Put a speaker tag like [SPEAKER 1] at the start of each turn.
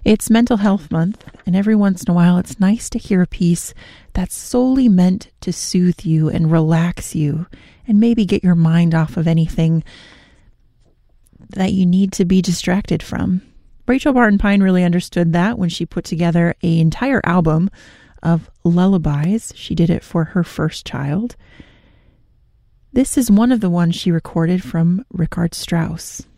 [SPEAKER 1] It's Mental Health Month, and every once in a while it's nice to hear a piece that's solely meant to soothe you and relax you and maybe get your mind off of anything that you need to be distracted from. Rachel Barton Pine really understood that when she put together an entire album of lullabies. She did it for her first child. This is one of the ones she recorded from Richard Strauss.